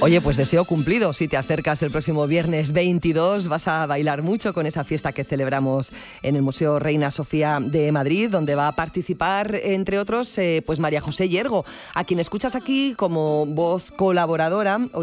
Oye, pues deseo cumplido. Si te acercas el próximo viernes 22, vas a bailar mucho con esa fiesta que celebramos en el Museo Reina Sofía de Madrid, donde va a participar, entre otros, pues María José Yergo, a quien escuchas aquí como voz colaboradora.